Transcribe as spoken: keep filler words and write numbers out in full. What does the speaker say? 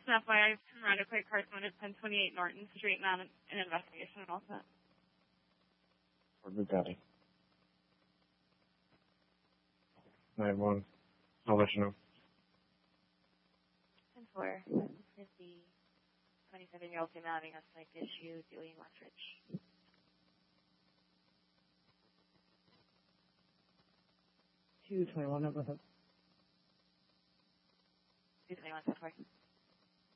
Just an F Y I, Colorado Quake Carson at ten twenty-eight Norton Street, not an, an investigation and all that. For Bugatti. nine one. I'll let you know. ten four. This is the twenty-seven-year-old female having a psych issue doing Westridge. two twenty-one, over. two twenty-one, ten four.